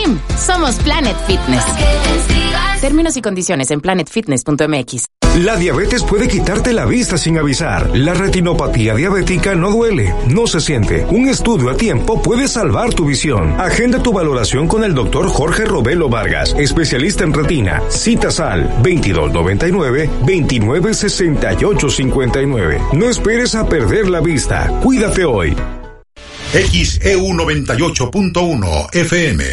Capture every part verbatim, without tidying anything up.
Gym. Somos Planet Fitness. Términos y condiciones en planet fitness punto m x. La diabetes puede quitarte la vista sin avisar. La retinopatía diabética no duele, no se siente. Un estudio a tiempo puede salvar tu visión. Agenda tu valoración con el doctor Jorge Robelo Vargas, especialista en retina. Citas al veintidós noventa y nueve, veintinueve sesenta y ocho cincuenta y nueve. No esperes a perder la vista. Cuídate hoy. X E U noventa y ocho punto uno F M.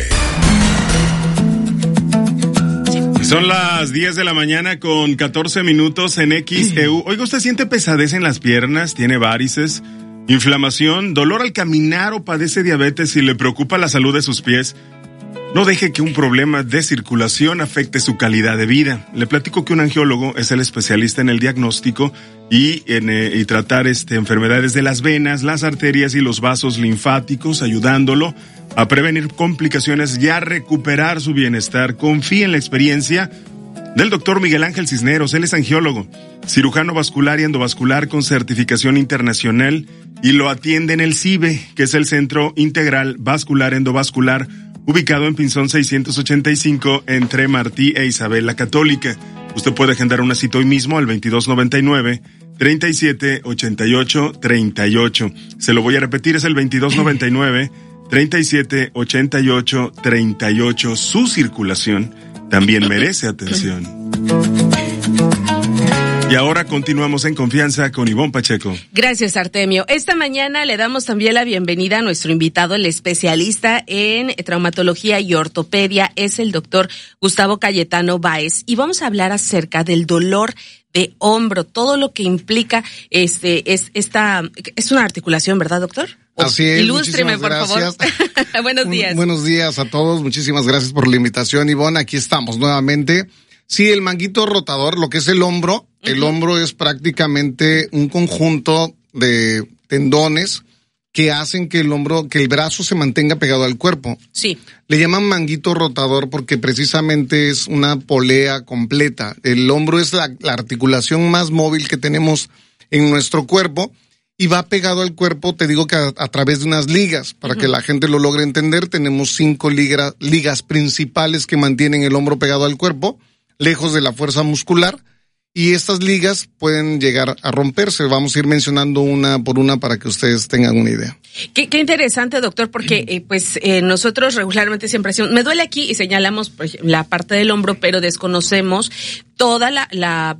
Son las diez de la mañana con catorce minutos en X E U. Oiga, ¿usted siente pesadez en las piernas? ¿Tiene varices? ¿Inflamación? ¿Dolor al caminar o padece diabetes y le preocupa la salud de sus pies? No deje que un problema de circulación afecte su calidad de vida. Le platico que un angiólogo es el especialista en el diagnóstico y en eh, y tratar este, enfermedades de las venas, las arterias y los vasos linfáticos, ayudándolo a prevenir complicaciones y a recuperar su bienestar. Confía en la experiencia del doctor Miguel Ángel Cisneros. Él es angiólogo, cirujano vascular y endovascular con certificación internacional y lo atiende en el C I B E, que es el Centro Integral Vascular Endovascular, ubicado en Pinzón seiscientos ochenta y cinco entre Martí e Isabel la Católica. Usted puede agendar una cita hoy mismo al veintidós noventa y nueve, treinta y siete ochenta y ocho, treinta y ocho. Se lo voy a repetir, es el veintidós noventa y nueve, treinta y siete ochenta y ocho, treinta y ocho. Su circulación también merece atención. Y ahora continuamos en confianza con Ivonne Pacheco. Gracias, Artemio. Esta mañana le damos también la bienvenida a nuestro invitado, el especialista en traumatología y ortopedia, es el doctor Gustavo Cayetano Báez, y vamos a hablar acerca del dolor de hombro, todo lo que implica este es esta es una articulación, ¿verdad, doctor? Así es. Ilústreme, por gracias. favor. Buenos días. Buenos días a todos. Muchísimas gracias por la invitación, Ivonne. Aquí estamos nuevamente. Sí, el manguito rotador, lo que es el hombro, uh-huh. El hombro es prácticamente un conjunto de tendones que hacen que el hombro, que el brazo se mantenga pegado al cuerpo. Sí. Le llaman manguito rotador porque precisamente es una polea completa. El hombro es la, la articulación más móvil que tenemos en nuestro cuerpo y va pegado al cuerpo, te digo que a, a través de unas ligas. Para uh-huh. que la gente lo logre entender, tenemos cinco liga, ligas principales que mantienen el hombro pegado al cuerpo, lejos de la fuerza muscular, y estas ligas pueden llegar a romperse. Vamos a ir mencionando una por una para que ustedes tengan una idea. Qué, qué interesante, doctor, porque eh, pues eh, nosotros regularmente siempre decimos, me duele aquí y señalamos por ejemplo, la parte del hombro, pero desconocemos toda la, la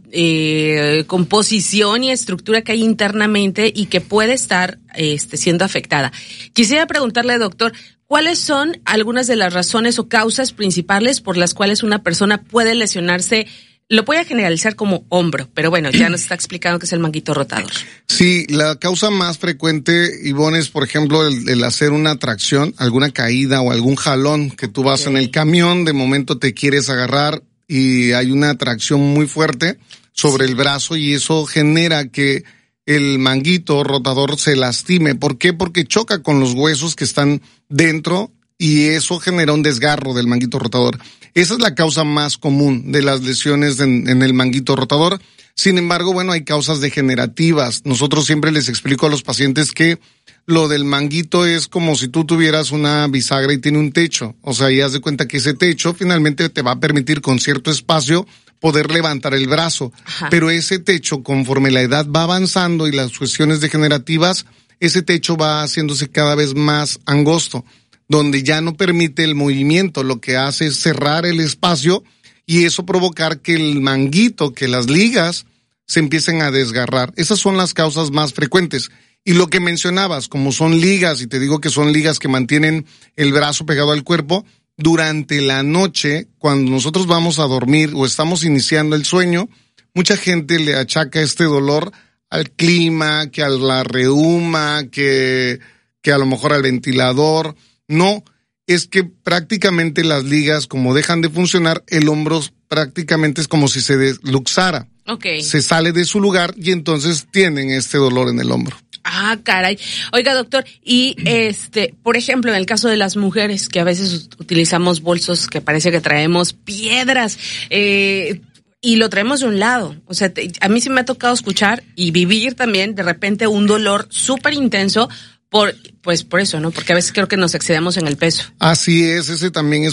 eh, composición y estructura que hay internamente y que puede estar este, siendo afectada. Quisiera preguntarle, doctor, ¿cuáles son algunas de las razones o causas principales por las cuales una persona puede lesionarse? Lo voy a generalizar como hombro, pero bueno, ya nos está explicando que es el manguito rotador. Sí, la causa más frecuente, Ivonne, es, por ejemplo, el, el hacer una tracción, alguna caída o algún jalón que tú vas okay. en el camión, de momento te quieres agarrar y hay una tracción muy fuerte sobre sí. el brazo y eso genera que el manguito rotador se lastime. ¿Por qué? Porque choca con los huesos que están dentro y eso genera un desgarro del manguito rotador. Esa es la causa más común de las lesiones en, en el manguito rotador. Sin embargo, bueno, hay causas degenerativas. Nosotros siempre les explico a los pacientes que lo del manguito es como si tú tuvieras una bisagra y tiene un techo. O sea, y haz de cuenta que ese techo finalmente te va a permitir con cierto espacio poder levantar el brazo. Ajá. Pero ese techo, conforme la edad va avanzando y las cuestiones degenerativas, ese techo va haciéndose cada vez más angosto, donde ya no permite el movimiento, lo que hace es cerrar el espacio y eso provocar que el manguito, que las ligas se empiecen a desgarrar. Esas son las causas más frecuentes. Y lo que mencionabas, como son ligas, y te digo que son ligas que mantienen el brazo pegado al cuerpo, durante la noche, cuando nosotros vamos a dormir o estamos iniciando el sueño, mucha gente le achaca este dolor al clima, que a la reuma, que, que a lo mejor al ventilador. No, es que prácticamente las ligas, como dejan de funcionar, el hombro prácticamente es como si se desluxara. Okay. Se sale de su lugar y entonces tienen este dolor en el hombro. Ah, caray. Oiga, doctor, y este, por ejemplo, en el caso de las mujeres, que a veces utilizamos bolsos que parece que traemos piedras, eh, y lo traemos de un lado. O sea, te, a mí sí me ha tocado escuchar y vivir también de repente un dolor súper intenso por, pues por eso, ¿no? Porque a veces creo que nos excedemos en el peso. Así es, ese también es